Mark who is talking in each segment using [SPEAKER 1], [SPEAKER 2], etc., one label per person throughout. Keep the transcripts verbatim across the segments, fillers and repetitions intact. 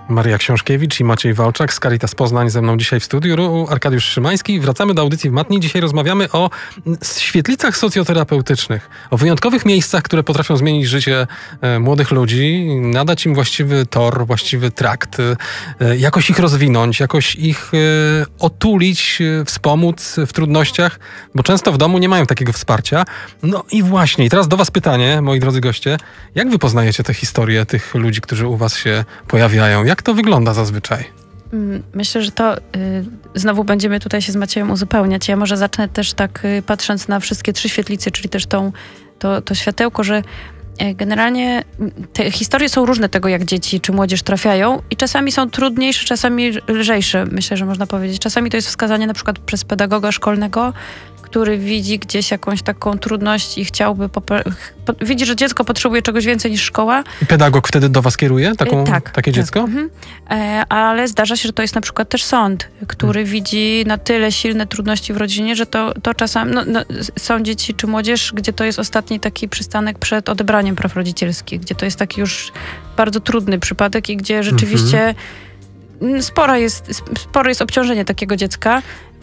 [SPEAKER 1] Maria Książkiewicz i Maciej Walczak z Caritas Poznań ze mną dzisiaj w studiu. Arkadiusz Szymański. Wracamy do audycji w Matni. Dzisiaj rozmawiamy o świetlicach socjoterapeutycznych. O wyjątkowych miejscach, które potrafią zmienić życie e, młodych ludzi, nadać im właściwy tor, właściwy trakt, e, jakoś ich rozwinąć, jakoś ich e, otulić, e, wspomóc w trudnościach, bo często w domu nie mają takiego wsparcia. No i właśnie, i teraz do was pytanie, moi drodzy goście. Jak wy poznajecie te historie tych ludzi, którzy u was się pojawiają? Jak to wygląda zazwyczaj?
[SPEAKER 2] Myślę, że to y, znowu będziemy tutaj się z Maciejem uzupełniać. Ja może zacznę też tak y, patrząc na wszystkie trzy świetlice, czyli też tą, to, to światełko, że y, generalnie te historie są różne tego, jak dzieci czy młodzież trafiają i czasami są trudniejsze, czasami lżejsze, myślę, że można powiedzieć. Czasami to jest wskazanie na przykład przez pedagoga szkolnego, który widzi gdzieś jakąś taką trudność i chciałby... Popra- po- widzi, że dziecko potrzebuje czegoś więcej niż szkoła.
[SPEAKER 1] I pedagog wtedy do was kieruje taką,
[SPEAKER 2] E, tak,
[SPEAKER 1] takie
[SPEAKER 2] tak.
[SPEAKER 1] dziecko?
[SPEAKER 2] Mhm. E, ale zdarza się, że to jest na przykład też sąd, który hmm. widzi na tyle silne trudności w rodzinie, że to, to czasami... No, no, są dzieci czy młodzież, gdzie to jest ostatni taki przystanek przed odebraniem praw rodzicielskich, gdzie to jest taki już bardzo trudny przypadek i gdzie rzeczywiście hmm. spora jest, spore jest obciążenie takiego dziecka.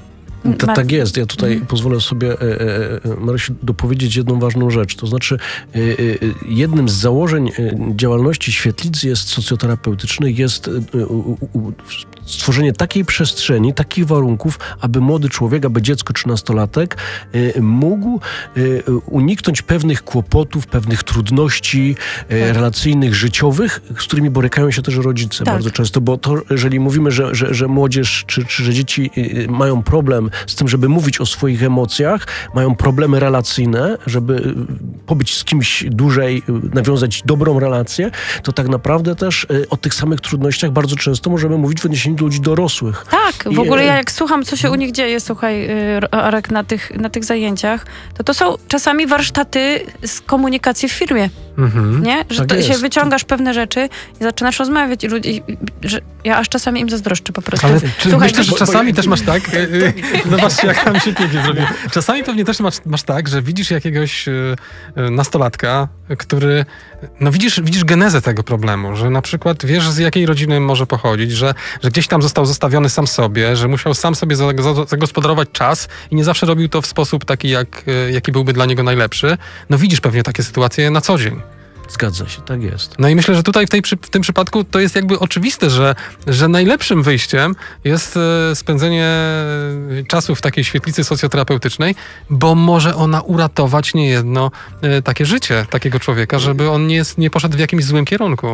[SPEAKER 3] Ta, tak jest. Ja tutaj mm. pozwolę sobie, e, e, Marysiu, dopowiedzieć jedną ważną rzecz. To znaczy, e, e, jednym z założeń działalności świetlicy jest socjoterapeutycznej jest e, u, u, stworzenie takiej przestrzeni, takich warunków, aby młody człowiek, aby dziecko czy nastolatek e, mógł e, uniknąć pewnych kłopotów, pewnych trudności e, tak. relacyjnych, życiowych, z którymi borykają się też rodzice tak. bardzo często. Bo to, jeżeli mówimy, że, że, że młodzież czy, czy że dzieci e, mają problem z tym, żeby mówić o swoich emocjach, mają problemy relacyjne, żeby pobyć z kimś dłużej, nawiązać dobrą relację, to tak naprawdę też o tych samych trudnościach bardzo często możemy mówić w odniesieniu do ludzi dorosłych.
[SPEAKER 2] Tak, w
[SPEAKER 3] I,
[SPEAKER 2] ogóle ja jak słucham, co się u nich dzieje, słuchaj, Arek, na tych, na tych zajęciach, to to są czasami warsztaty z komunikacji w firmie. Mhm. Nie? Że
[SPEAKER 3] tak
[SPEAKER 2] to
[SPEAKER 3] jest.
[SPEAKER 2] się wyciągasz pewne rzeczy i zaczynasz rozmawiać i ludzi, że ja aż czasami im zazdroszczę po prostu.
[SPEAKER 1] Ale czy
[SPEAKER 2] Słuchaj,
[SPEAKER 1] myślę, że
[SPEAKER 2] bo,
[SPEAKER 1] czasami
[SPEAKER 2] bo,
[SPEAKER 1] też masz tak, zobaczcie jak tam się pięknie zrobiło. Czasami pewnie też masz, masz tak, że widzisz jakiegoś y, nastolatka, który, no widzisz, widzisz genezę tego problemu, że na przykład wiesz, z jakiej rodziny może pochodzić, że, że gdzieś tam został zostawiony sam sobie, że musiał sam sobie zagospodarować czas i nie zawsze robił to w sposób taki, jak, jaki byłby dla niego najlepszy. No widzisz pewnie takie sytuacje na co dzień.
[SPEAKER 3] Zgadza się, tak jest.
[SPEAKER 1] No i myślę, że tutaj w, tej, w tym przypadku to jest jakby oczywiste, że, że najlepszym wyjściem jest e, spędzenie czasu w takiej świetlicy socjoterapeutycznej, bo może ona uratować niejedno e, takie życie takiego człowieka, żeby on nie, nie poszedł w jakimś złym kierunku.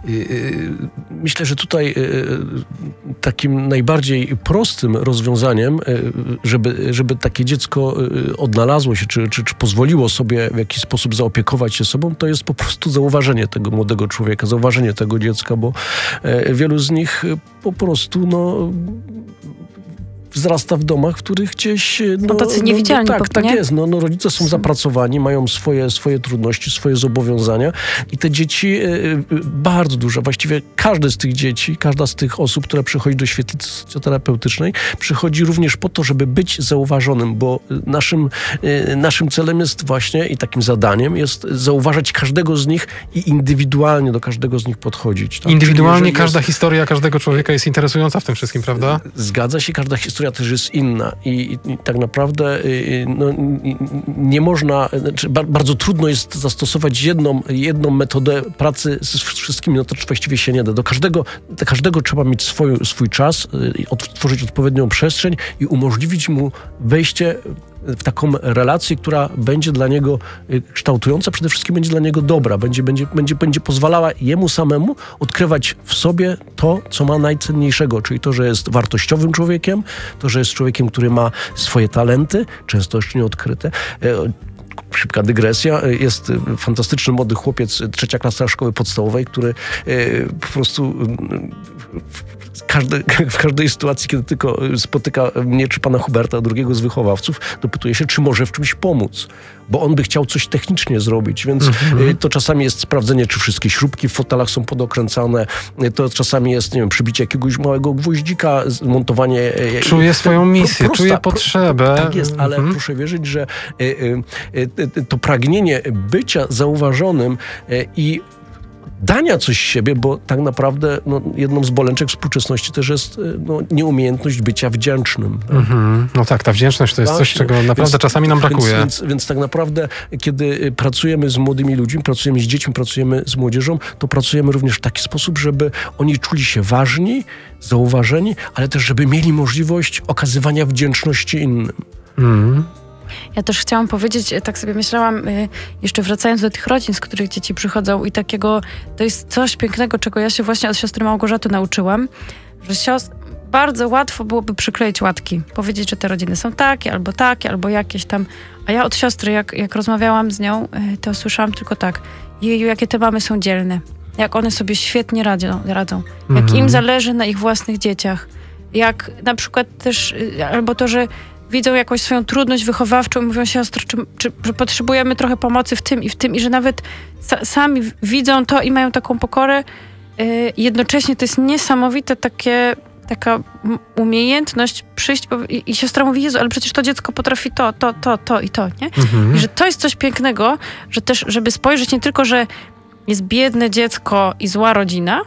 [SPEAKER 3] Myślę, że tutaj takim najbardziej prostym rozwiązaniem, żeby, żeby takie dziecko odnalazło się, czy, czy, czy pozwoliło sobie w jakiś sposób zaopiekować się sobą, to jest po prostu zauważenie tego młodego człowieka, zauważenie tego dziecka, bo e, wielu z nich po prostu no, wzrasta w domach, w których gdzieś... No,
[SPEAKER 2] no tacy niewidzialni.
[SPEAKER 3] No, tak,
[SPEAKER 2] po,
[SPEAKER 3] tak
[SPEAKER 2] nie?
[SPEAKER 3] jest. No, no, rodzice są zapracowani, mają swoje, swoje trudności, swoje zobowiązania i te dzieci, e, bardzo dużo, właściwie każde z tych dzieci, każda z tych osób, która przychodzi do świetlicy socjoterapeutycznej, przychodzi również po to, żeby być zauważonym, bo naszym, e, naszym celem jest właśnie i takim zadaniem jest zauważać każdego z nich i indywidualnie do każdego z nich podchodzić. Tak?
[SPEAKER 1] Indywidualnie każda jest... historia każdego człowieka jest interesująca w tym wszystkim, prawda?
[SPEAKER 3] Zgadza się, każda historia też jest inna i, i, i tak naprawdę no, nie można, znaczy bardzo trudno jest zastosować jedną, jedną metodę pracy z wszystkimi, no to właściwie się nie da. Do każdego, do każdego trzeba mieć swój, swój czas, otworzyć odpowiednią przestrzeń i umożliwić mu wejście w taką relację, która będzie dla niego kształtująca, przede wszystkim będzie dla niego dobra, będzie, będzie, będzie, będzie pozwalała jemu samemu odkrywać w sobie to, co ma najcenniejszego, czyli to, że jest wartościowym człowiekiem, to, że jest człowiekiem, który ma swoje talenty, często jeszcze nieodkryte. Szybka dygresja. Jest fantastyczny młody chłopiec, trzecia klasa szkoły podstawowej, który po prostu Każdy, w każdej sytuacji, kiedy tylko spotyka mnie czy pana Huberta, drugiego z wychowawców, dopytuje się, czy może w czymś pomóc. Bo on by chciał coś technicznie zrobić, więc mm-hmm. to czasami jest sprawdzenie, czy wszystkie śrubki w fotelach są podokręcane. To czasami jest, nie wiem, przybicie jakiegoś małego gwoździka, montowanie...
[SPEAKER 1] Czuje swoją misję, prosta, czuje potrzebę.
[SPEAKER 3] Tak jest, ale mm-hmm. proszę wierzyć, że to pragnienie bycia zauważonym i dania coś z siebie, bo tak naprawdę no, jedną z bolęczek współczesności też jest no, nieumiejętność bycia wdzięcznym. Tak?
[SPEAKER 1] Mhm. No tak, ta wdzięczność to jest
[SPEAKER 3] Właśnie.
[SPEAKER 1] coś, czego naprawdę
[SPEAKER 3] Więc-
[SPEAKER 1] czasami nam brakuje.
[SPEAKER 3] Więc, więc, więc tak naprawdę, kiedy pracujemy z młodymi ludźmi, pracujemy z dziećmi, pracujemy z młodzieżą, to pracujemy również w taki sposób, żeby oni czuli się ważni, zauważeni, ale też, żeby mieli możliwość okazywania wdzięczności innym.
[SPEAKER 1] Mhm.
[SPEAKER 2] Ja też chciałam powiedzieć, tak sobie myślałam, y, jeszcze wracając do tych rodzin, z których dzieci przychodzą i takiego, to jest coś pięknego, czego ja się właśnie od siostry Małgorzaty nauczyłam, że siostr, bardzo łatwo byłoby przykleić łatki, powiedzieć, że te rodziny są takie, albo takie, albo jakieś tam, a ja od siostry, jak, jak rozmawiałam z nią, y, to słyszałam tylko tak, jeju, jakie te mamy są dzielne, jak one sobie świetnie radzą, radzą. Jak
[SPEAKER 1] Mhm.
[SPEAKER 2] im zależy na ich własnych dzieciach, jak na przykład też, y, albo to, że widzą jakąś swoją trudność wychowawczą i mówią, siostro, czy, czy, czy potrzebujemy trochę pomocy w tym i w tym i że nawet sa, sami w- widzą to i mają taką pokorę. Yy, jednocześnie to jest niesamowite takie, taka m- umiejętność przyjść powie- i, i siostra mówi, Jezu, ale przecież to dziecko potrafi to, to, to, to i to, nie?
[SPEAKER 1] Mhm.
[SPEAKER 2] I że to jest coś pięknego, że też, żeby spojrzeć nie tylko, że jest biedne dziecko i zła rodzina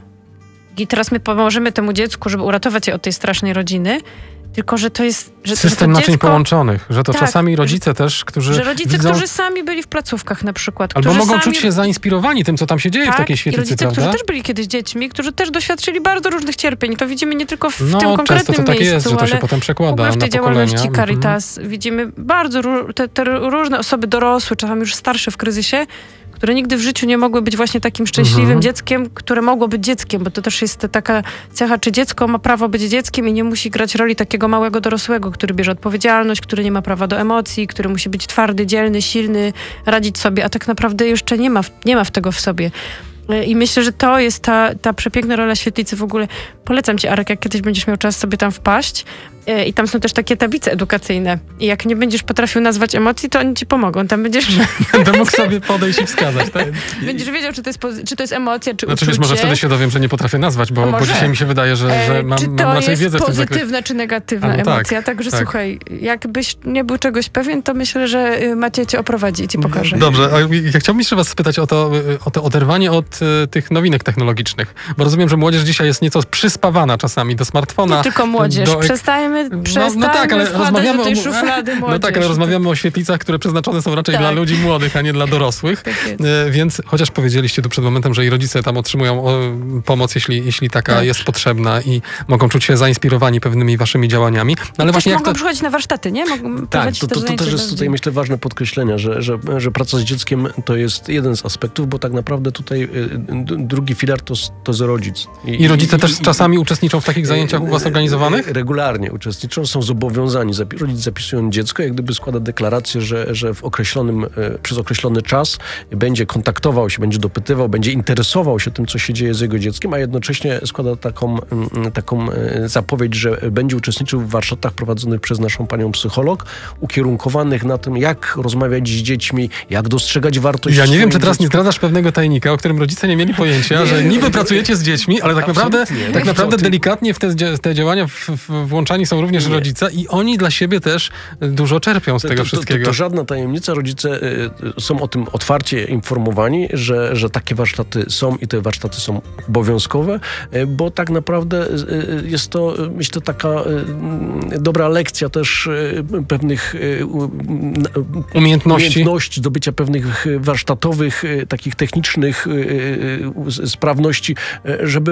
[SPEAKER 2] i teraz my pomożemy temu dziecku, żeby uratować je od tej strasznej rodziny, tylko, że to jest... Że, że
[SPEAKER 1] System
[SPEAKER 2] to
[SPEAKER 1] naczyń
[SPEAKER 2] dziecko,
[SPEAKER 1] połączonych, że to
[SPEAKER 2] Tak,
[SPEAKER 1] czasami rodzice też, którzy
[SPEAKER 2] że rodzice,
[SPEAKER 1] widzą,
[SPEAKER 2] którzy sami byli w placówkach na przykład.
[SPEAKER 1] albo
[SPEAKER 2] którzy
[SPEAKER 1] mogą
[SPEAKER 2] sami,
[SPEAKER 1] czuć się zainspirowani tym, co tam się dzieje
[SPEAKER 2] tak,
[SPEAKER 1] w takiej
[SPEAKER 2] i
[SPEAKER 1] świetlicy,
[SPEAKER 2] rodzice,
[SPEAKER 1] prawda?
[SPEAKER 2] którzy też byli kiedyś dziećmi, którzy też doświadczyli bardzo różnych cierpień. To widzimy nie tylko w
[SPEAKER 1] No,
[SPEAKER 2] tym
[SPEAKER 1] często
[SPEAKER 2] konkretnym
[SPEAKER 1] to tak
[SPEAKER 2] miejscu,
[SPEAKER 1] jest, że to się
[SPEAKER 2] ale
[SPEAKER 1] potem
[SPEAKER 2] w
[SPEAKER 1] przekłada
[SPEAKER 2] ogóle w
[SPEAKER 1] na
[SPEAKER 2] tej
[SPEAKER 1] pokolenia.
[SPEAKER 2] działalności
[SPEAKER 1] Mhm.
[SPEAKER 2] Caritas widzimy bardzo ró- te, te różne osoby dorosłe, czasami już starsze w kryzysie, które nigdy w życiu nie mogły być właśnie takim szczęśliwym
[SPEAKER 1] Mhm.
[SPEAKER 2] dzieckiem, które mogło być dzieckiem, bo to też jest taka cecha, czy dziecko ma prawo być dzieckiem i nie musi grać roli takiego małego dorosłego, który bierze odpowiedzialność, który nie ma prawa do emocji, który musi być twardy, dzielny, silny, radzić sobie, a tak naprawdę jeszcze nie ma, nie ma w tego w sobie. I myślę, że to jest ta, ta przepiękna rola świetlicy w ogóle. Polecam ci, Arek, jak kiedyś będziesz miał czas sobie tam wpaść. E, I tam są też takie tablice edukacyjne. I jak nie będziesz potrafił nazwać emocji, to oni ci pomogą. Tam będziesz,
[SPEAKER 1] Będę mógł sobie podejść i wskazać, tak?
[SPEAKER 2] będziesz wiedział, czy to, jest, pozy- czy to jest emocja, czy
[SPEAKER 1] Znaczy,
[SPEAKER 2] uczucie.
[SPEAKER 1] wiesz, może wtedy się dowiem, że nie potrafię nazwać,
[SPEAKER 2] A
[SPEAKER 1] bo, bo
[SPEAKER 2] może?
[SPEAKER 1] dzisiaj mi się wydaje, że, że
[SPEAKER 2] E,
[SPEAKER 1] mam,
[SPEAKER 2] czy to
[SPEAKER 1] mam raczej
[SPEAKER 2] jest
[SPEAKER 1] wiedzę w tym zakresie.
[SPEAKER 2] pozytywna, czy negatywna
[SPEAKER 1] A, no tak,
[SPEAKER 2] emocja? Także
[SPEAKER 1] tak.
[SPEAKER 2] słuchaj, jakbyś nie był czegoś pewien, to myślę, że y, Maciej cię oprowadzi i ci pokaże.
[SPEAKER 1] Dobrze, a ja chciałbym jeszcze was spytać o to, o to oderwanie od e, tych nowinek technologicznych, bo rozumiem, że młodzież dzisiaj jest nieco przyspawana czasami do smartfona.
[SPEAKER 2] Nie tylko młodzież.
[SPEAKER 1] do ek-
[SPEAKER 2] Przestajmy,
[SPEAKER 1] No,
[SPEAKER 2] przestajmy
[SPEAKER 1] no tak, ale
[SPEAKER 2] wkładać
[SPEAKER 1] rozmawiamy
[SPEAKER 2] do tej
[SPEAKER 1] o,
[SPEAKER 2] szuflady młodzież.
[SPEAKER 1] no tak, ale rozmawiamy o świetlicach, które przeznaczone są raczej
[SPEAKER 2] Tak.
[SPEAKER 1] dla ludzi młodych, a nie dla dorosłych.
[SPEAKER 2] Tak jest.
[SPEAKER 1] E, Więc chociaż powiedzieliście tu przed momentem, że i rodzice tam otrzymują o, pomoc, jeśli, jeśli taka
[SPEAKER 2] Tak.
[SPEAKER 1] jest potrzebna i mogą czuć się zainspirowani pewnymi waszymi działaniami. No, ale
[SPEAKER 2] Ale
[SPEAKER 1] właśnie jak
[SPEAKER 2] mogą
[SPEAKER 1] to...
[SPEAKER 2] przychodzić na warsztaty, nie? Mogą
[SPEAKER 3] Tak,
[SPEAKER 2] prowadzić
[SPEAKER 3] to, to, to
[SPEAKER 2] zajęcia
[SPEAKER 3] też
[SPEAKER 2] dla
[SPEAKER 3] jest tutaj,
[SPEAKER 2] ludzi.
[SPEAKER 3] myślę, ważne podkreślenia, że, że, że praca z dzieckiem to jest jeden z aspektów, bo tak naprawdę tutaj y, d- drugi filar to, s- to jest rodzic.
[SPEAKER 1] I rodzice
[SPEAKER 3] i-
[SPEAKER 1] też
[SPEAKER 3] i-
[SPEAKER 1] czasami uczestniczą w takich zajęciach u was organizowanych?
[SPEAKER 3] Regularnie uczestniczą, są zobowiązani. Zapi- rodzic zapisując dziecko, jak gdyby składa deklarację, że, że w określonym, e, przez określony czas będzie kontaktował się, będzie dopytywał, będzie interesował się tym, co się dzieje z jego dzieckiem, a jednocześnie składa taką, mm, taką e, zapowiedź, że będzie uczestniczył w warsztatach prowadzonych przez naszą panią psycholog, ukierunkowanych na tym, jak rozmawiać z dziećmi, jak dostrzegać wartość
[SPEAKER 1] Ja nie wiem,
[SPEAKER 3] swoim
[SPEAKER 1] czy teraz nie
[SPEAKER 3] dziecku.
[SPEAKER 1] zdradzasz pewnego tajnika, o którym rodzice nie mieli pojęcia,
[SPEAKER 3] Nie,
[SPEAKER 1] że
[SPEAKER 3] nie,
[SPEAKER 1] niby
[SPEAKER 3] nie.
[SPEAKER 1] pracujecie z dziećmi, ale tak naprawdę,
[SPEAKER 3] Absolutnie.
[SPEAKER 1] tak
[SPEAKER 3] Nie,
[SPEAKER 1] naprawdę
[SPEAKER 3] o tym-
[SPEAKER 1] delikatnie w te, dzia- te działania w, w, włączani są również
[SPEAKER 3] Nie.
[SPEAKER 1] rodzice i oni dla siebie też dużo czerpią z tego
[SPEAKER 3] to, to,
[SPEAKER 1] wszystkiego.
[SPEAKER 3] To, to żadna tajemnica. Rodzice y, y, są o tym otwarcie informowani, że, że takie warsztaty są i te warsztaty są obowiązkowe, y, bo tak naprawdę y, y, jest to, y, myślę, taka y, dobra lekcja też y, pewnych y, u- n-
[SPEAKER 1] Umiejętności.
[SPEAKER 3] umiejętności, do bycia pewnych y, warsztatowych, y, takich technicznych y, y, y, sprawności, y, żeby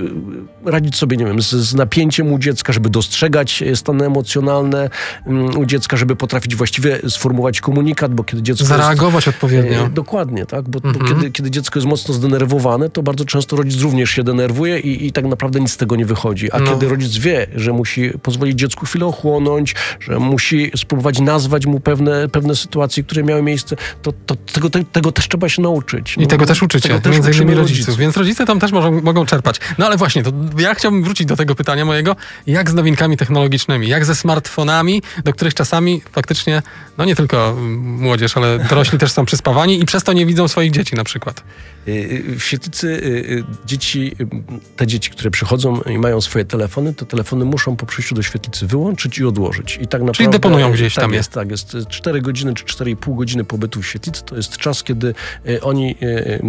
[SPEAKER 3] y, radzić sobie, nie wiem, z, z napięciem u dziecka, żeby dostrzegać y, stany emocjonalne mm, u dziecka, żeby potrafić właściwie sformułować komunikat, bo kiedy dziecko
[SPEAKER 1] Zareagować
[SPEAKER 3] jest,
[SPEAKER 1] odpowiednio.
[SPEAKER 3] e, dokładnie, tak, bo,
[SPEAKER 1] Mhm.
[SPEAKER 3] bo kiedy, kiedy dziecko jest mocno zdenerwowane, to bardzo często rodzic również się denerwuje i, i tak naprawdę nic z tego nie wychodzi. A
[SPEAKER 1] No.
[SPEAKER 3] kiedy rodzic wie, że musi pozwolić dziecku chwilę ochłonąć, że musi spróbować nazwać mu pewne, pewne sytuacje, które miały miejsce, to, to tego, te, tego też trzeba się nauczyć.
[SPEAKER 1] I
[SPEAKER 3] No,
[SPEAKER 1] tego też uczycie,
[SPEAKER 3] tego też
[SPEAKER 1] między innymi
[SPEAKER 3] uczymy
[SPEAKER 1] rodziców. Więc rodzice tam też mogą, mogą czerpać. No ale właśnie, to ja chciałbym wrócić do tego pytania mojego, jak z nowinkami technologicznymi, jak ze smartfonami, do których czasami faktycznie, no nie tylko mm, młodzież, ale dorośli też są przyspawani i przez to nie widzą swoich dzieci na przykład.
[SPEAKER 3] Y, W świetlicy y, y, dzieci, y, te dzieci, które przychodzą i mają swoje telefony, te telefony muszą po przyjściu do świetlicy wyłączyć i odłożyć. I tak naprawdę,
[SPEAKER 1] deponują gdzieś
[SPEAKER 3] tak
[SPEAKER 1] tam je.
[SPEAKER 3] jest. Tak jest. cztery godziny czy cztery i pół godziny pobytu w świetlicy to jest czas, kiedy y, oni, y, młodzi ludzie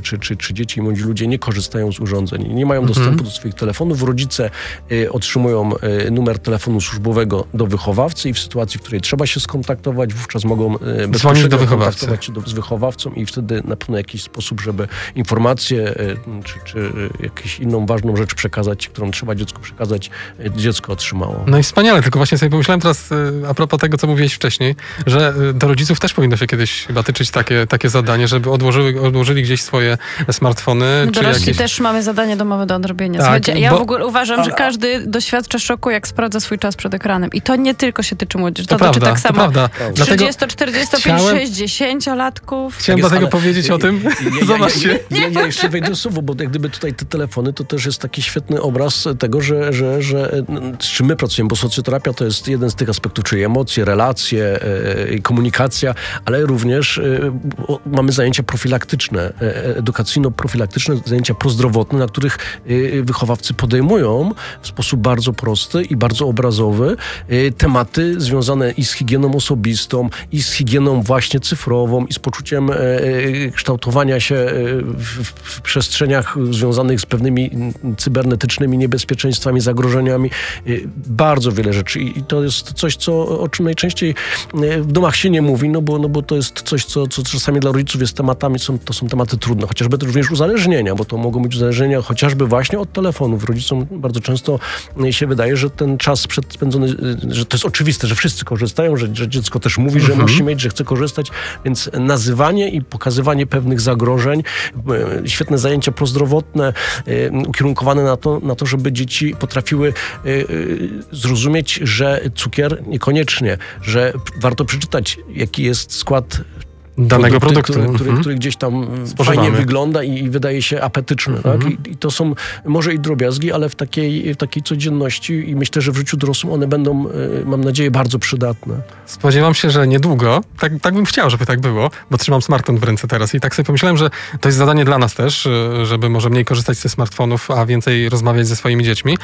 [SPEAKER 3] czy, czy, czy dzieci, młodzi ludzie nie korzystają z urządzeń, nie mają
[SPEAKER 1] Mhm.
[SPEAKER 3] dostępu do swoich telefonów. Rodzice y, otrzymują y, numer telefonu służbowego do wychowawcy i w sytuacji, w której trzeba się skontaktować, wówczas mogą y, bezpośrednio
[SPEAKER 1] do wychowawcy.
[SPEAKER 3] kontaktować się do, z wychowawcą i wtedy na pewno jakiś sposób, żeby informację y, czy, czy y, jakąś inną ważną rzecz przekazać, którą trzeba dziecku przekazać, y, dziecko otrzymało.
[SPEAKER 1] No i wspaniale, tylko właśnie sobie pomyślałem teraz y, a propos tego, co mówiłeś wcześniej, że y, do rodziców też powinno się kiedyś chyba tyczyć takie, takie zadanie, żeby odłożyły, odłożyli gdzieś swoje smartfony. czy
[SPEAKER 2] Dorośli
[SPEAKER 1] jakieś...
[SPEAKER 2] też mamy zadanie domowe do odrobienia.
[SPEAKER 1] Tak,
[SPEAKER 2] Słuchajcie, ja
[SPEAKER 1] bo-
[SPEAKER 2] w ogóle uważam, że
[SPEAKER 3] Ale-
[SPEAKER 2] każdy doświadcza szoku, jak sprawdza swój czas przed ekranem. I to nie tylko się tyczy młodzieży,
[SPEAKER 1] To
[SPEAKER 2] to, dotyczy
[SPEAKER 1] prawda,
[SPEAKER 2] tak
[SPEAKER 1] to
[SPEAKER 2] samo
[SPEAKER 1] prawda. Dlatego
[SPEAKER 2] trzydziesto, czterdziesto pięć,
[SPEAKER 1] chciałem-
[SPEAKER 2] sześćdziesięciolatków.
[SPEAKER 1] chciałem
[SPEAKER 3] Tak jest,
[SPEAKER 1] dlatego
[SPEAKER 3] ale-
[SPEAKER 1] powiedzieć o tym.
[SPEAKER 3] Ja, ja,
[SPEAKER 1] Zobaczcie.
[SPEAKER 3] Ja, ja, ja jeszcze wejdę słowo, bo jak gdyby tutaj te telefony, to też jest taki świetny obraz tego, że, że, że z czym my pracujemy, bo socjoterapia to jest jeden z tych aspektów, czyli emocje, relacje, e, komunikacja, ale również e, o, mamy zajęcia profilaktyczne, e, edukacyjno-profilaktyczne, zajęcia prozdrowotne, na których e, wychowawcy podejmują w sposób bardzo prosty i bardzo obrazowy e, tematy związane i z higieną osobistą, i z higieną właśnie cyfrową, i z poczuciem e, kształtowania się e, w, w przestrzeniach związanych z pewnymi cybernetycznymi niebezpieczeństwami, zagrożeniami. E, Bardzo wiele rzeczy. I i to jest coś, co, o czym najczęściej e, w domach się nie mówi, no bo, no bo to jest coś, co, co czasami dla rodziców jest tematami, są, to są tematy trudne. Chociażby to również uzależnienia, bo to mogą być uzależnienia chociażby właśnie od telefonów. Rodzicom bardzo często e, się wydaje, że ten czas przed spędzony, e, że to jest oczywiste, że wszyscy korzystają, że, że dziecko też mówi, że
[SPEAKER 1] Mhm.
[SPEAKER 3] musi mieć, że chce korzystać, więc nazywanie i pokazywanie pewnych zagrożeń, e, świetne zajęcia prozdrowotne, e, ukierunkowane na to, na to, żeby dzieci potrafiły e, e, zrozumieć, że cukier niekoniecznie, że warto przeczytać, jaki jest skład
[SPEAKER 1] Danego produktu.
[SPEAKER 3] Który, który,
[SPEAKER 1] Mhm.
[SPEAKER 3] który gdzieś tam
[SPEAKER 1] Spożywamy.
[SPEAKER 3] fajnie wygląda i, i wydaje się apetyczny.
[SPEAKER 1] Mhm.
[SPEAKER 3] Tak? I, I to są może i drobiazgi, ale w takiej, w takiej codzienności i myślę, że w życiu dorosłym one będą, e, mam nadzieję, bardzo przydatne.
[SPEAKER 1] Spodziewam się, że niedługo, tak, tak bym chciał, żeby tak było, bo trzymam smartfon w ręce teraz i tak sobie pomyślałem, że to jest zadanie dla nas też, y, żeby może mniej korzystać ze smartfonów, a więcej rozmawiać ze swoimi dziećmi.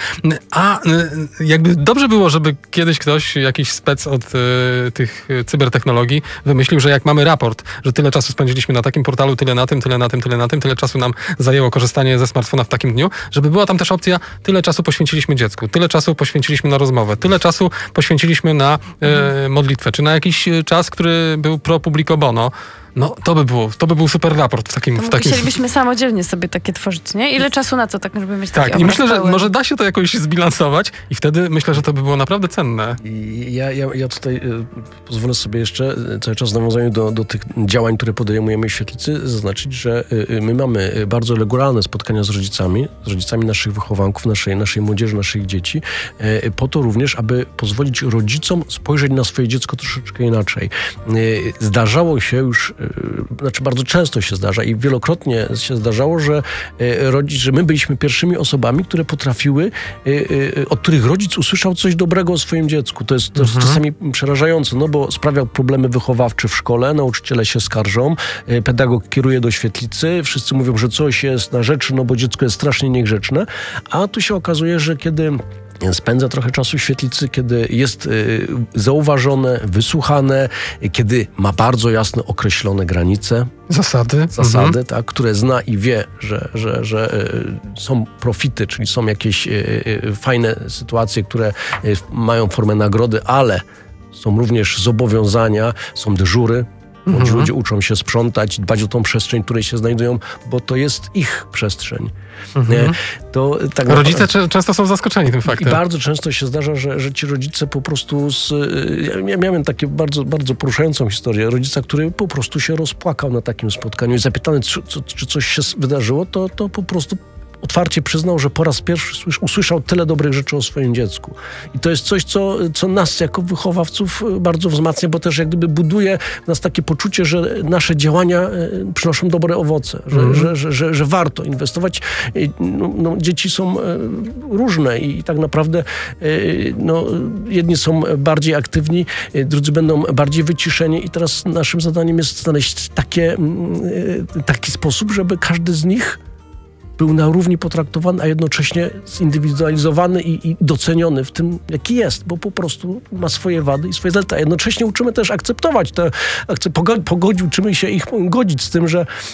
[SPEAKER 1] A y, jakby dobrze było, żeby kiedyś ktoś, jakiś spec od y, tych y, cybertechnologii wymyślił, że jak mamy raport, że tyle czasu spędziliśmy na takim portalu, tyle na tym, tyle na tym, tyle na tym, tyle czasu nam zajęło korzystanie ze smartfona w takim dniu, żeby była tam też opcja, tyle czasu poświęciliśmy dziecku, tyle czasu poświęciliśmy na rozmowę, tyle czasu poświęciliśmy na y, modlitwę, czy na jakiś y, czas, który był pro publico bono. No to by było, to by był super raport w takim...
[SPEAKER 2] To
[SPEAKER 1] w takim...
[SPEAKER 2] musielibyśmy samodzielnie sobie takie tworzyć, nie? Ile czasu na to, tak, żeby mieć taki
[SPEAKER 1] Tak, i
[SPEAKER 2] obraz
[SPEAKER 1] myślę, że
[SPEAKER 2] pełen?
[SPEAKER 1] może da się to jakoś zbilansować i wtedy myślę, że to by było naprawdę cenne.
[SPEAKER 3] I ja, ja, ja tutaj y, pozwolę sobie jeszcze y, cały czas w nawiązaniu do, do tych działań, które podejmujemy w Świetlicy, zaznaczyć, że y, my mamy y, bardzo regularne spotkania z rodzicami, z rodzicami naszych wychowanków, naszej, naszej młodzieży, naszych dzieci, y, po to również, aby pozwolić rodzicom spojrzeć na swoje dziecko troszeczkę inaczej. Y, zdarzało się już, y, znaczy bardzo często się zdarza i wielokrotnie się zdarzało, że y, rodzic, że my byliśmy pierwszymi osobami, które potrafiły, y, y, od których rodzic usłyszał coś dobrego o swoim dziecku. To jest, to jest czasami przerażające, no bo sprawia problemy wychowawcze w szkole, nauczyciele się skarżą, y, pedagog kieruje do świetlicy, wszyscy mówią, że coś jest na rzeczy, no bo dziecko jest strasznie niegrzeczne, a tu się okazuje, że kiedy spędza trochę czasu w świetlicy, kiedy jest y, zauważone, wysłuchane, y, kiedy ma bardzo jasno określone granice,
[SPEAKER 1] Zasady.
[SPEAKER 3] zasady,
[SPEAKER 1] Mhm.
[SPEAKER 3] tak, które zna i wie, że, że, że y, są profity, czyli są jakieś y, y, fajne sytuacje, które y, mają formę nagrody, ale są również zobowiązania, są dyżury. Młodzi
[SPEAKER 1] Mhm.
[SPEAKER 3] ludzie uczą się sprzątać, dbać o tą przestrzeń, w której się znajdują, bo to jest ich przestrzeń.
[SPEAKER 1] Mhm.
[SPEAKER 3] Nie? To tak
[SPEAKER 1] Rodzice cze- często są zaskoczeni tym
[SPEAKER 3] i
[SPEAKER 1] faktem.
[SPEAKER 3] bardzo często się zdarza, że, że ci rodzice po prostu... Z, ja miałem takie bardzo, bardzo poruszającą historię. Rodzica, który po prostu się rozpłakał na takim spotkaniu i zapytany, czy, co, czy coś się wydarzyło, to, to po prostu otwarcie przyznał, że po raz pierwszy słysz, usłyszał tyle dobrych rzeczy o swoim dziecku. I to jest coś, co, co nas jako wychowawców bardzo wzmacnia, bo też jak gdyby buduje w nas takie poczucie, że nasze działania e, przynoszą dobre owoce, że,
[SPEAKER 1] Mhm.
[SPEAKER 3] że, że, że, że warto inwestować. E, No, no, dzieci są e, różne i tak naprawdę e, no, jedni są bardziej aktywni, e, drudzy będą bardziej wyciszeni i teraz naszym zadaniem jest znaleźć takie, mm, e, taki sposób, żeby każdy z nich był na równi potraktowany, a jednocześnie zindywidualizowany i, i doceniony w tym, jaki jest, bo po prostu ma swoje wady i swoje zalety. A jednocześnie uczymy też akceptować te, akce- pogo- pogodzi, uczymy się ich godzić z tym, że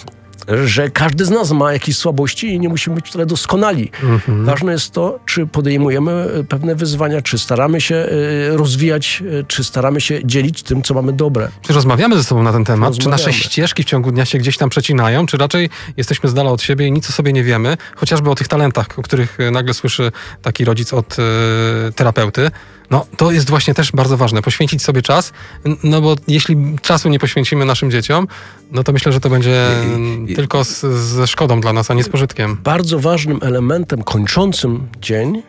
[SPEAKER 3] że każdy z nas ma jakieś słabości i nie musimy być wcale doskonali. Mhm. Ważne jest to, czy podejmujemy pewne wyzwania, czy staramy się y, rozwijać, y, czy staramy się dzielić tym, co mamy dobre.
[SPEAKER 1] Czy rozmawiamy ze sobą na ten temat?
[SPEAKER 3] Rozmawiamy.
[SPEAKER 1] Czy nasze ścieżki w ciągu dnia się gdzieś tam przecinają? Czy raczej jesteśmy z dala od siebie i nic o sobie nie wiemy? Chociażby o tych talentach, o których nagle słyszy taki rodzic od y, terapeuty. No, to jest właśnie też bardzo ważne. Poświęcić sobie czas, no bo jeśli czasu nie poświęcimy naszym dzieciom, no to myślę, że to będzie I, i, tylko z, ze szkodą dla nas, a nie z pożytkiem.
[SPEAKER 3] Bardzo ważnym elementem kończącym dzień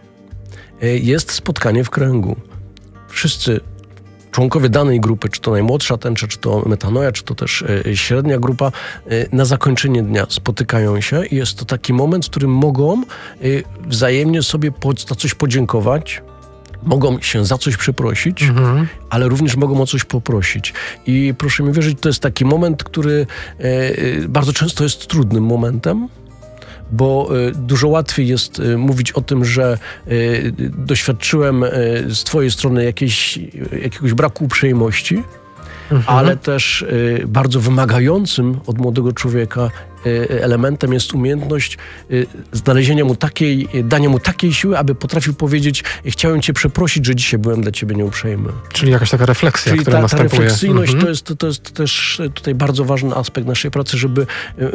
[SPEAKER 3] jest spotkanie w kręgu. Wszyscy członkowie danej grupy, czy to najmłodsza tęcza, czy to metanoja, czy to też y, średnia grupa, y, na zakończenie dnia spotykają się i jest to taki moment, w którym mogą y, wzajemnie sobie po, za coś podziękować, mogą się za coś przeprosić, mhm. ale również mogą o coś poprosić. I proszę mi wierzyć, to jest taki moment, który y, bardzo często jest trudnym momentem, bo y, dużo łatwiej jest y, mówić o tym, że y, doświadczyłem y, z twojej strony jakiejś, jakiegoś braku uprzejmości, mhm. ale też y, bardzo wymagającym od młodego człowieka y, elementem jest umiejętność y, znalezienia mu takiej, y, dania mu takiej siły, aby potrafił powiedzieć: chciałem cię przeprosić, że dzisiaj byłem dla ciebie nieuprzejmy.
[SPEAKER 1] Czyli jakaś taka refleksja,
[SPEAKER 3] Czyli
[SPEAKER 1] która
[SPEAKER 3] ta, ta
[SPEAKER 1] następuje.
[SPEAKER 3] refleksyjność
[SPEAKER 1] mhm.
[SPEAKER 3] to, jest, to jest też tutaj bardzo ważny aspekt naszej pracy, żeby y,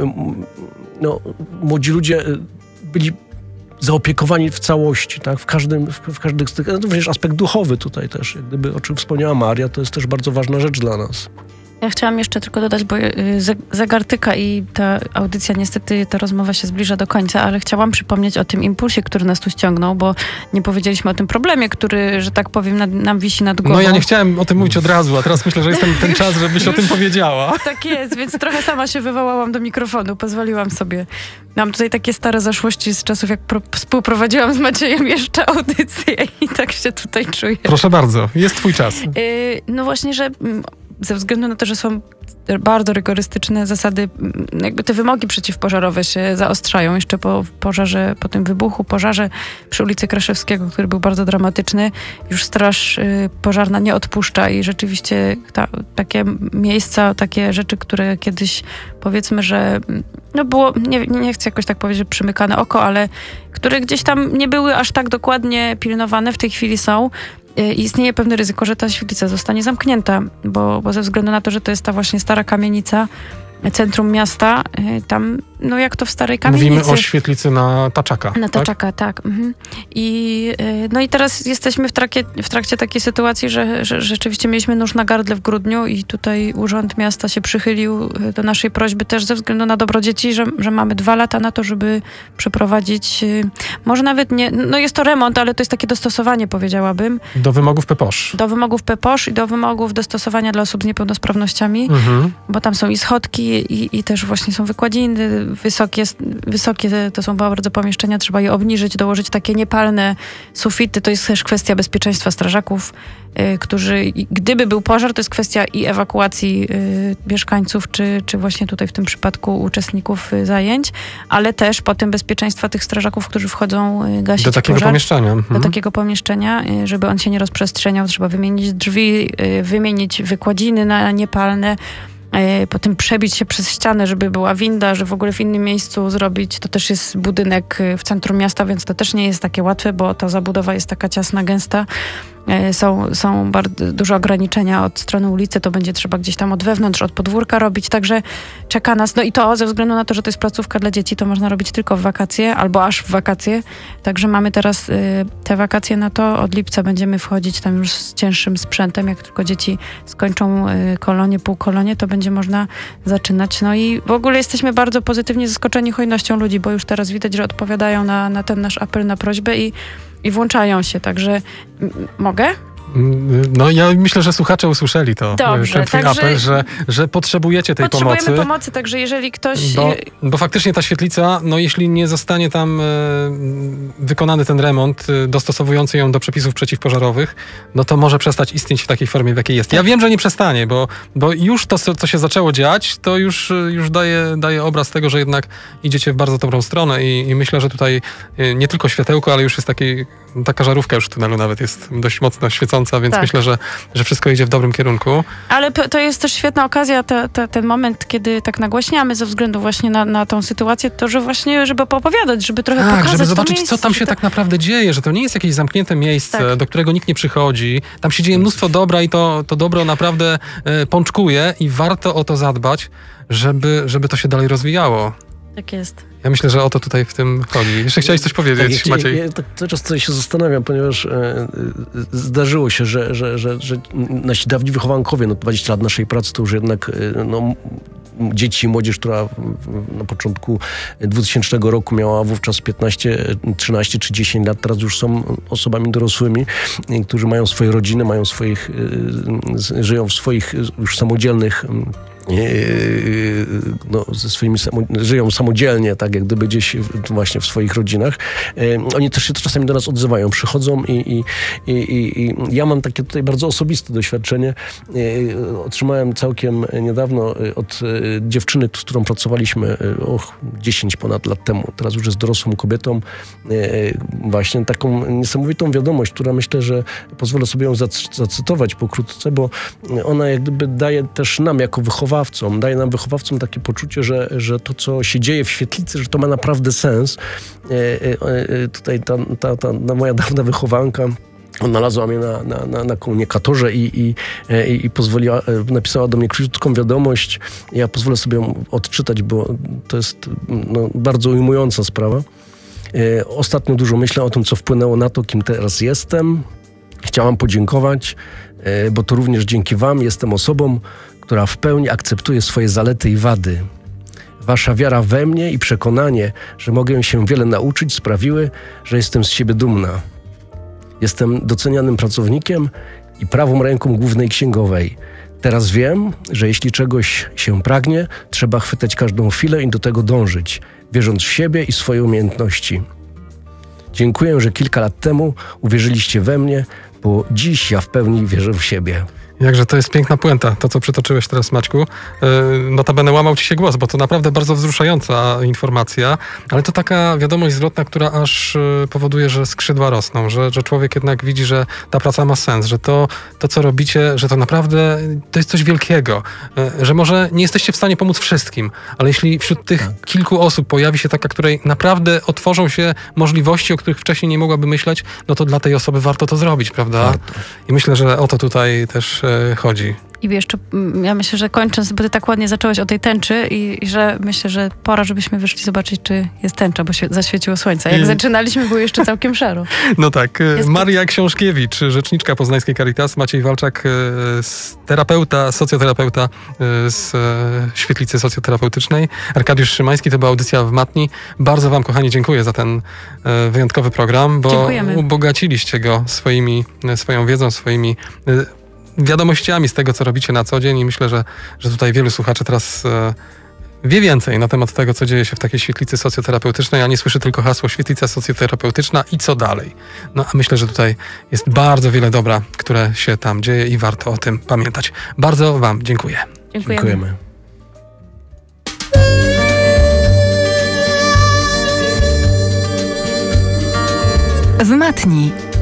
[SPEAKER 3] no, młodzi ludzie byli zaopiekowani w całości, tak? W każdym, w, w każdym z tych, no, również aspekt duchowy tutaj też, jak gdyby, o czym wspomniała Maria, to jest też bardzo ważna rzecz dla nas.
[SPEAKER 2] Ja chciałam jeszcze tylko dodać, bo zegar tyka i ta audycja, niestety ta rozmowa się zbliża do końca, ale chciałam przypomnieć o tym impulsie, który nas tu ściągnął, bo nie powiedzieliśmy o tym problemie, który, że tak powiem, nad, nam wisi nad głową.
[SPEAKER 1] No ja nie chciałem o tym mówić od razu, a teraz myślę, że jest ten, ten czas, żebyś o tym powiedziała.
[SPEAKER 2] Tak jest, więc trochę sama się wywołałam do mikrofonu, pozwoliłam sobie. Mam tutaj takie stare zaszłości z czasów, jak pro, współprowadziłam z Maciejem jeszcze audycję i tak się tutaj czuję.
[SPEAKER 1] Proszę bardzo, jest twój czas.
[SPEAKER 2] Yy, no właśnie, że ze względu na to, że są bardzo rygorystyczne zasady, jakby te wymogi przeciwpożarowe się zaostrzają jeszcze po pożarze, po tym wybuchu, pożarze przy ulicy Kraszewskiego, który był bardzo dramatyczny. Już straż y, pożarna nie odpuszcza i rzeczywiście ta, takie miejsca, takie rzeczy, które kiedyś powiedzmy, że no było, nie, nie chcę jakoś tak powiedzieć, że przymykane oko, ale które gdzieś tam nie były aż tak dokładnie pilnowane, w tej chwili są. I istnieje pewne ryzyko, że ta świetlica zostanie zamknięta, bo, bo ze względu na to, że to jest ta właśnie stara kamienica, centrum miasta, tam, no jak to w starej kamienicy.
[SPEAKER 1] Mówimy o świetlicy na Taczaka.
[SPEAKER 2] Na Taczaka, tak. tak. Mhm. I, no i teraz jesteśmy w trakcie, w trakcie takiej sytuacji, że, że rzeczywiście mieliśmy nóż na gardle w grudniu i tutaj Urząd Miasta się przychylił do naszej prośby też ze względu na dobro dzieci, że, że mamy dwa lata na to, żeby przeprowadzić, może nawet nie, no jest to remont, ale to jest takie dostosowanie, powiedziałabym.
[SPEAKER 1] Do wymogów P P O Sz.
[SPEAKER 2] Do wymogów P P O Sz i do wymogów dostosowania dla osób z niepełnosprawnościami, mhm. bo tam są i schodki, i, i też właśnie są wykładziny wysokie, wysokie to są bardzo pomieszczenia, trzeba je obniżyć, dołożyć takie niepalne sufity. To jest też kwestia bezpieczeństwa strażaków, y, którzy, gdyby był pożar, to jest kwestia i ewakuacji y, mieszkańców, czy, czy właśnie tutaj w tym przypadku uczestników y, zajęć, ale też potem bezpieczeństwa tych strażaków, którzy wchodzą y, gasić
[SPEAKER 1] do takiego
[SPEAKER 2] pożar,
[SPEAKER 1] pomieszczenia. Mhm.
[SPEAKER 2] Do takiego pomieszczenia, y, żeby on się nie rozprzestrzeniał, trzeba wymienić drzwi, y, wymienić wykładziny na niepalne, potem przebić się przez ścianę, żeby była winda, że w ogóle w innym miejscu zrobić. To też jest budynek w centrum miasta, więc to też nie jest takie łatwe, bo ta zabudowa jest taka ciasna, gęsta. Są, są bardzo duże ograniczenia od strony ulicy, to będzie trzeba gdzieś tam od wewnątrz, od podwórka robić, także czeka nas, no i to ze względu na to, że to jest placówka dla dzieci, to można robić tylko w wakacje, albo aż w wakacje, także mamy teraz y, te wakacje na to, od lipca będziemy wchodzić tam już z cięższym sprzętem, jak tylko dzieci skończą y, kolonie, półkolonie, to będzie można zaczynać, no i w ogóle jesteśmy bardzo pozytywnie zaskoczeni hojnością ludzi, bo już teraz widać, że odpowiadają na, na ten nasz apel, na prośbę i I włączają się, także m- mogę?
[SPEAKER 1] No ja myślę, że słuchacze usłyszeli to,
[SPEAKER 2] Dobrze,
[SPEAKER 1] ten twój
[SPEAKER 2] także
[SPEAKER 1] apel, że, że potrzebujecie tej
[SPEAKER 2] potrzebujemy
[SPEAKER 1] pomocy.
[SPEAKER 2] Potrzebujemy pomocy, także jeżeli ktoś...
[SPEAKER 1] Bo, bo faktycznie ta świetlica, no jeśli nie zostanie tam e, wykonany ten remont, e, dostosowujący ją do przepisów przeciwpożarowych, no to może przestać istnieć w takiej formie, w jakiej jest. Ja wiem, że nie przestanie, bo, bo już to, co się zaczęło dziać, to już, już daje, daje obraz tego, że jednak idziecie w bardzo dobrą stronę i, i myślę, że tutaj e, nie tylko światełko, ale już jest taki, taka żarówka już w tunelu nawet jest dość mocno świecąca, wzruszająca, więc
[SPEAKER 2] Tak.
[SPEAKER 1] myślę, że, że wszystko idzie w dobrym kierunku.
[SPEAKER 2] Ale p- to jest też świetna okazja, te, te, ten moment, kiedy tak nagłaśniamy ze względu właśnie na, na tą sytuację, to że właśnie, żeby poopowiadać, żeby trochę
[SPEAKER 1] Tak,
[SPEAKER 2] pokazać
[SPEAKER 1] żeby
[SPEAKER 2] to
[SPEAKER 1] zobaczyć,
[SPEAKER 2] miejsce,
[SPEAKER 1] co tam
[SPEAKER 2] że
[SPEAKER 1] się
[SPEAKER 2] to-
[SPEAKER 1] tak naprawdę dzieje, że to nie jest jakieś zamknięte miejsce,
[SPEAKER 2] Tak.
[SPEAKER 1] do którego nikt nie przychodzi. Tam się dzieje mnóstwo dobra i to, to dobro naprawdę e, pączkuje i warto o to zadbać, żeby, żeby to się dalej rozwijało.
[SPEAKER 2] Tak jest.
[SPEAKER 1] Ja myślę, że o to tutaj w tym chodzi. Jeszcze chciałeś coś powiedzieć,
[SPEAKER 3] Tak, ja,
[SPEAKER 1] Maciej?
[SPEAKER 3] ja, ja tak cały czas tutaj się zastanawiam, ponieważ e, e, zdarzyło się, że, że, że, że nasi dawni wychowankowie, no dwadzieścia lat naszej pracy to już jednak e, no, dzieci i młodzież, która w- na początku dwutysięcznego roku miała wówczas piętnaście, trzynaście czy dziesięć lat, teraz już są osobami dorosłymi, e, którzy mają swoje rodziny, mają swoich, e, z- żyją w swoich już samodzielnych Yy, no, ze swoimi samo, żyją samodzielnie, tak jak gdyby gdzieś w, właśnie w swoich rodzinach. Yy, oni też się czasami do nas odzywają, przychodzą i, i, i, i, i ja mam takie tutaj bardzo osobiste doświadczenie. Yy, otrzymałem całkiem niedawno od yy, dziewczyny, z którą pracowaliśmy yy, och, dziesięć ponad lat temu, teraz już jest dorosłą kobietą, yy, właśnie taką niesamowitą wiadomość, która myślę, że pozwolę sobie ją zac- zacytować pokrótce, bo ona jak gdyby daje też nam jako wychowawcom, daje nam wychowawcom takie poczucie, że, że to, co się dzieje w świetlicy, że to ma naprawdę sens. E, e, e, tutaj ta, ta, ta, ta moja dawna wychowanka odnalazła mnie na, na, na, na komunikatorze i, i, e, i pozwoliła, e, napisała do mnie krótką wiadomość. Ja pozwolę sobie ją odczytać, bo to jest no, bardzo ujmująca sprawa. E, ostatnio dużo myślę o tym, co wpłynęło na to, kim teraz jestem. Chciałam podziękować, e, bo to również dzięki wam jestem osobą, która w pełni akceptuje swoje zalety i wady. Wasza wiara we mnie i przekonanie, że mogę się wiele nauczyć, sprawiły, że jestem z siebie dumna. Jestem docenianym pracownikiem i prawą ręką głównej księgowej. Teraz wiem, że jeśli czegoś się pragnie, trzeba chwytać każdą chwilę i do tego dążyć, wierząc w siebie i swoje umiejętności. Dziękuję, że kilka lat temu uwierzyliście we mnie, bo dziś ja w pełni wierzę w siebie.
[SPEAKER 1] Jakże to jest piękna puenta, to co przytoczyłeś teraz, Maćku. Yy, notabene łamał ci się głos, bo to naprawdę bardzo wzruszająca informacja, ale to taka wiadomość zwrotna, która aż yy, powoduje, że skrzydła rosną, że, że człowiek jednak widzi, że ta praca ma sens, że to, to co robicie, że to naprawdę to jest coś wielkiego, yy, że może nie jesteście w stanie pomóc wszystkim, ale jeśli wśród tych
[SPEAKER 3] Tak.
[SPEAKER 1] kilku osób pojawi się taka, której naprawdę otworzą się możliwości, o których wcześniej nie mogłaby myśleć, no to dla tej osoby warto to zrobić, prawda?
[SPEAKER 3] Warto.
[SPEAKER 1] I myślę, że o to tutaj też e, chodzi.
[SPEAKER 2] I jeszcze, mm, ja myślę, że kończąc, bo ty tak ładnie zacząłeś o tej tęczy i, i że myślę, że pora, żebyśmy wyszli zobaczyć, czy jest tęcza, bo się zaświeciło słońce. Jak
[SPEAKER 1] I-
[SPEAKER 2] zaczynaliśmy, było jeszcze całkiem szaro.
[SPEAKER 1] No tak, e,
[SPEAKER 2] Jest-
[SPEAKER 1] Maria Książkiewicz, rzeczniczka poznańskiej Caritas, Maciej Walczak, e, s- terapeuta, socjoterapeuta e, z e, Świetlicy Socjoterapeutycznej, Arkadiusz Szymański, to była audycja w Matni. Bardzo wam, kochani, dziękuję za ten e, wyjątkowy program, bo
[SPEAKER 2] Dziękujemy.
[SPEAKER 1] ubogaciliście go swoimi, e, swoją wiedzą, swoimi e, wiadomościami z tego, co robicie na co dzień i myślę, że, że tutaj wielu słuchaczy teraz e, wie więcej na temat tego, co dzieje się w takiej świetlicy socjoterapeutycznej, a nie słyszy tylko hasło świetlica socjoterapeutyczna i co dalej. No a myślę, że tutaj jest bardzo wiele dobra, które się tam dzieje i warto o tym pamiętać. Bardzo wam dziękuję.
[SPEAKER 2] Dziękujemy.
[SPEAKER 3] Dziękujemy.
[SPEAKER 4] W Matni.